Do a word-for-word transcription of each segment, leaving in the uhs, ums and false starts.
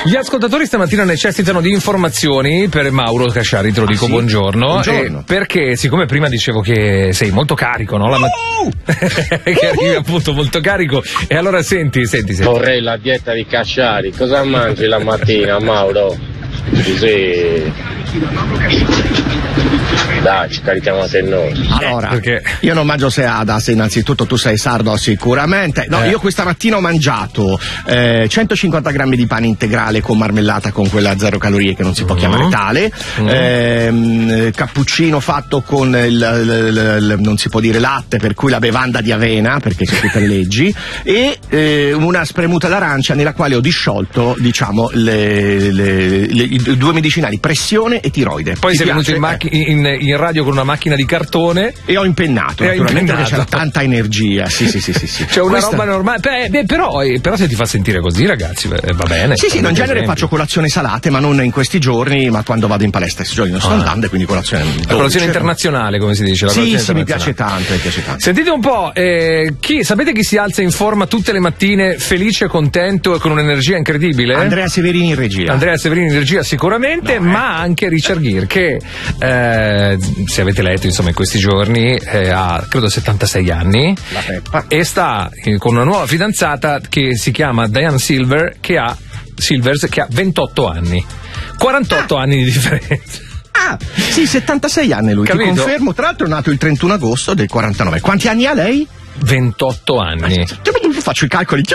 Gli ascoltatori stamattina necessitano di informazioni per Mauro Casciari, te lo dico, ah, sì? buongiorno. Buongiorno. Eh, perché siccome prima dicevo che sei molto carico, no? La mat- uh! che arrivi appunto molto carico, e allora senti, senti, senti. Vorrei la dieta di Casciari. Cosa mangi la mattina, Mauro? Così. Dai, ci carichiamo se noi. Allora, perché io non mangio seadas, innanzitutto tu sei sardo sicuramente. No, eh. io questa mattina ho mangiato eh, centocinquanta grammi di pane integrale con marmellata, con quella a zero calorie che non si può mm. chiamare tale, mm. eh, cappuccino fatto con il, il, il, il, non si può dire latte, per cui la bevanda di avena, perché c'è tutte le leggi, e eh, una spremuta d'arancia nella quale ho disciolto, diciamo, le, le, le, i due medicinali, pressione e tiroide. Poi Ti sei venuto piace? in, macch- in, in radio con una macchina di cartone e ho impennato, e naturalmente, impennato. perché c'era tanta energia. Sì, sì, sì, sì, sì. C'è una Questa... roba normale. Beh, beh, però, eh, però se ti fa sentire così, ragazzi, beh, va bene. Sì, sì, no, in genere esempio. faccio colazione salate, ma non in questi giorni, ma quando vado in palestra. Questi giorni non sto ah. andando, quindi colazione. La colazione internazionale, come si dice. La sì, sì, mi piace tanto, mi piace tanto. Sentite un po', eh, chi, sapete chi si alza in forma tutte le mattine, felice, contento e con un'energia incredibile? Andrea Severini in regia. Andrea Severini in regia sicuramente, no, ma eh. anche Richard Gere, che eh, se avete letto insomma in questi giorni eh, ha credo settantasei anni, la Peppa, e sta eh, con una nuova fidanzata che si chiama Diane Silver, che ha Silvers, che ha ventotto anni, quarantotto ah. anni di differenza. Ah, sì, settantasei anni lui, capito? Ti confermo. Tra l'altro è nato il trentuno agosto del quarantanove. Quanti anni ha lei? ventotto anni. Faccio i calcoli,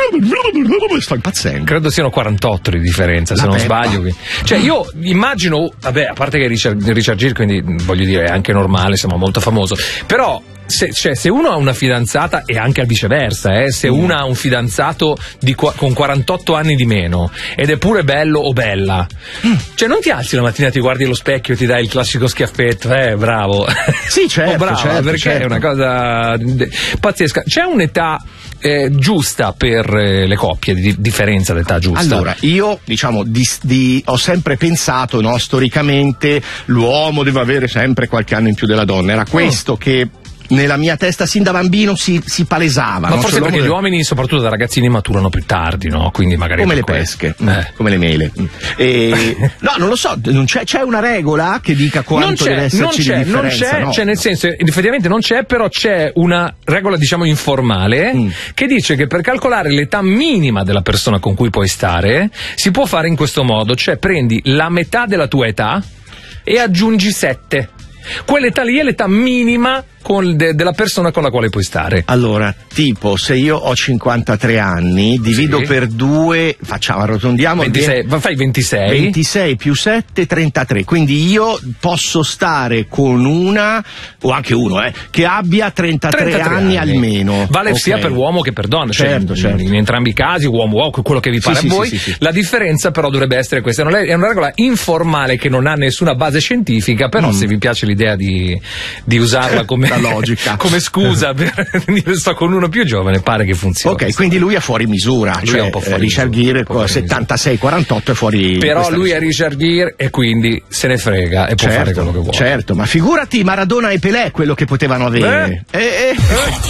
sto impazzendo. Credo siano quarantotto di differenza, la se non Peppa. sbaglio. Cioè io immagino, vabbè, a parte che Richard, Richard Gere, quindi voglio dire è anche normale, insomma, molto famoso, però se, cioè, se uno ha una fidanzata, e anche al viceversa, eh, se mm. uno ha un fidanzato di, con quarantotto anni di meno ed è pure bello o bella, mm. cioè non ti alzi la mattina, ti guardi allo specchio e ti dai il classico schiaffetto, eh bravo, sì, certo, oh, brava, certo, perché certo. è una cosa pazzesca. C'è un'età eh, giusta per eh, le coppie, di differenza d'età giusta? Allora, io diciamo di, di, ho sempre pensato, no, storicamente l'uomo deve avere sempre qualche anno in più della donna, era questo oh. che nella mia testa sin da bambino si, si palesava. Ma no? forse cioè, perché deve... gli uomini, soprattutto da ragazzini, maturano più tardi, no? Quindi magari come le que... pesche, eh. come le mele. E... no, non lo so, non c'è, c'è una regola che dica quanto deve esserci non c'è, di differenza? Non c'è, no, cioè nel no. senso, effettivamente non c'è, però c'è una regola, diciamo, informale mm. che dice che per calcolare l'età minima della persona con cui puoi stare si può fare in questo modo, cioè prendi la metà della tua età e aggiungi sette. Quell'età lì è l'età minima con de, della persona con la quale puoi stare. Allora, tipo, se io ho cinquantatré anni, divido sì. per due, facciamo, arrotondiamo. ventisei, venti, fai ventisei. ventisei più sette, trentatré. Quindi io posso stare con una, o anche uno, eh, che abbia trentatré, trentatré anni, anni almeno. Vale okay. sia per uomo che per donna. Certo, cioè, certo. In entrambi i casi, uomo o quello che vi pare sì, a sì, voi. sì, sì, sì. La differenza però dovrebbe essere questa. Non è, è una regola informale che non ha nessuna base scientifica, però mm. se vi piace l'idea di, di usarla come, la logica. come scusa per dire sto con uno più giovane, pare che funzioni. Ok, quindi lui è fuori misura, lui cioè è un po' fuori Richard misura, Gere settantasei quarantotto è fuori. Però lui misura. è Richard Gere e quindi se ne frega e può certo, fare quello che vuole. Certo, ma figurati Maradona e Pelé quello che potevano avere. Eh? Eh, eh.